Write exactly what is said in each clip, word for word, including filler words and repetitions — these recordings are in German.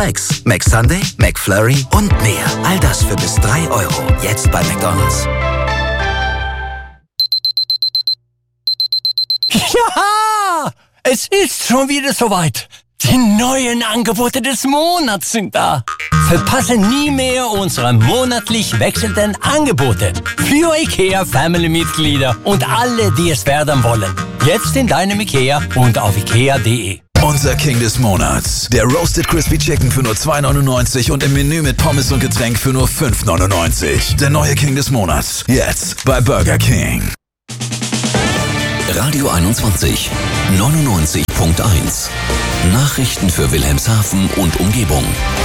Max, McSunday, McFlurry und mehr. All das für bis drei Euro. Jetzt bei McDonald's. Ja! Es ist schon wieder soweit. Die neuen Angebote des Monats sind da. Verpasse nie mehr unsere monatlich wechselnden Angebote für IKEA Family-Mitglieder und alle, die es werden wollen. Jetzt in deinem IKEA und auf ikea punkt de. Unser King des Monats. Der Roasted Crispy Chicken für nur zwei neunundneunzig und im Menü mit Pommes und Getränk für nur fünf neunundneunzig. Der neue King des Monats. Jetzt bei Burger King. Radio einundzwanzig, neunundneunzig Komma eins. Nachrichten für Wilhelmshaven und Umgebung.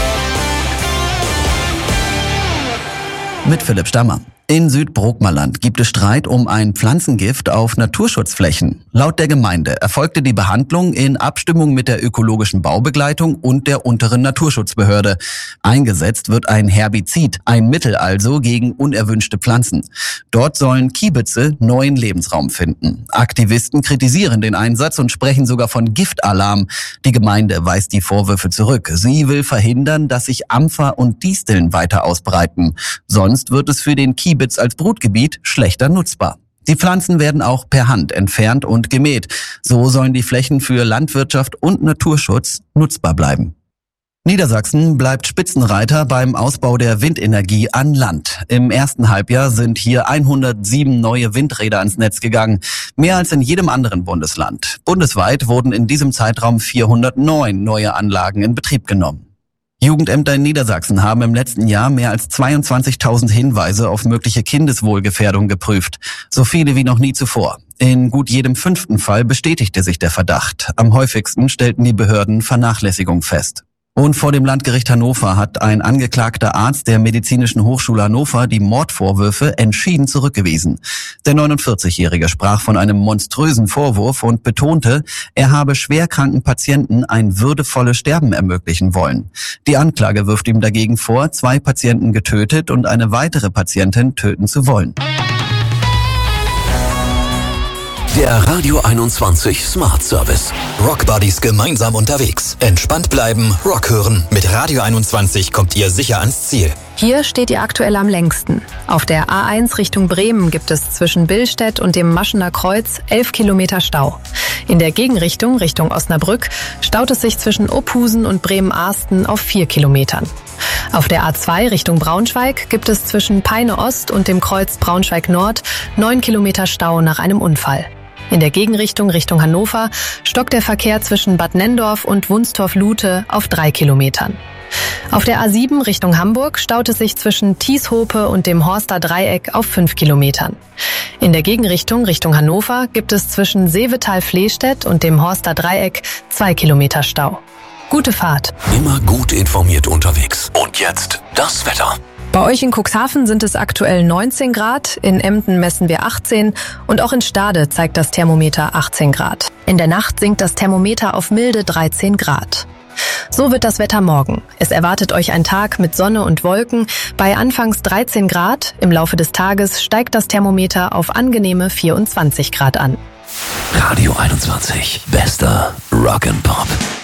Mit Philipp Stammer. In Südbrookmerland gibt es Streit um ein Pflanzengift auf Naturschutzflächen. Laut der Gemeinde erfolgte die Behandlung in Abstimmung mit der ökologischen Baubegleitung und der unteren Naturschutzbehörde. Eingesetzt wird ein Herbizid, ein Mittel also gegen unerwünschte Pflanzen. Dort sollen Kiebitze neuen Lebensraum finden. Aktivisten kritisieren den Einsatz und sprechen sogar von Giftalarm. Die Gemeinde weist die Vorwürfe zurück. Sie will verhindern, dass sich Ampfer und Disteln weiter ausbreiten. Sonst wird es für den Kiebitz als Brutgebiet schlechter nutzbar. Die Pflanzen werden auch per Hand entfernt und gemäht. So sollen die Flächen für Landwirtschaft und Naturschutz nutzbar bleiben. Niedersachsen bleibt Spitzenreiter beim Ausbau der Windenergie an Land. Im ersten Halbjahr sind hier hundertsieben neue Windräder ans Netz gegangen, mehr als in jedem anderen Bundesland. Bundesweit wurden in diesem Zeitraum vierhundertneun neue Anlagen in Betrieb genommen. Jugendämter in Niedersachsen haben im letzten Jahr mehr als zweiundzwanzigtausend Hinweise auf mögliche Kindeswohlgefährdung geprüft. So viele wie noch nie zuvor. In gut jedem fünften Fall bestätigte sich der Verdacht. Am häufigsten stellten die Behörden Vernachlässigung fest. Und vor dem Landgericht Hannover hat ein angeklagter Arzt der Medizinischen Hochschule Hannover die Mordvorwürfe entschieden zurückgewiesen. Der neunundvierzigjährige sprach von einem monströsen Vorwurf und betonte, er habe schwerkranken Patienten ein würdevolles Sterben ermöglichen wollen. Die Anklage wirft ihm dagegen vor, zwei Patienten getötet und eine weitere Patientin töten zu wollen. Der Radio einundzwanzig Smart Service. Rock Buddies gemeinsam unterwegs. Entspannt bleiben, Rock hören. Mit Radio einundzwanzig kommt ihr sicher ans Ziel. Hier steht ihr aktuell am längsten. Auf der A eins Richtung Bremen gibt es zwischen Billstedt und dem Maschener Kreuz elf Kilometer Stau. In der Gegenrichtung, Richtung Osnabrück, staut es sich zwischen Opphusen und Bremen-Arsten auf vier Kilometern. Auf der A zwei Richtung Braunschweig gibt es zwischen Peine Ost und dem Kreuz Braunschweig Nord neun Kilometer Stau nach einem Unfall. In der Gegenrichtung Richtung Hannover stockt der Verkehr zwischen Bad Nenndorf und Wunstorf-Lute auf drei Kilometern. Auf der A sieben Richtung Hamburg staut es sich zwischen Tieshope und dem Horster Dreieck auf fünf Kilometern. In der Gegenrichtung Richtung Hannover gibt es zwischen Seevetal-Flehstedt und dem Horster Dreieck zwei Kilometer Stau. Gute Fahrt. Immer gut informiert unterwegs. Und jetzt das Wetter. Bei euch in Cuxhaven sind es aktuell neunzehn Grad, in Emden messen wir achtzehn und auch in Stade zeigt das Thermometer achtzehn Grad. In der Nacht sinkt das Thermometer auf milde dreizehn Grad. So wird das Wetter morgen. Es erwartet euch ein Tag mit Sonne und Wolken bei anfangs dreizehn Grad. Im Laufe des Tages steigt das Thermometer auf angenehme vierundzwanzig Grad an. Radio einundzwanzig. Bester Rock and Pop.